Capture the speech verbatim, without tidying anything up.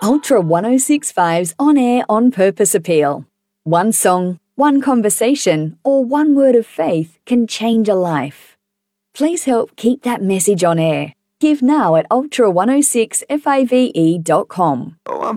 Ultra one oh six point five's on-air, on-purpose appeal. One song, one conversation, or one word of faith can change a life. Please help keep that message on air. Give now at ultra one oh six five e dot com. Oh, I'm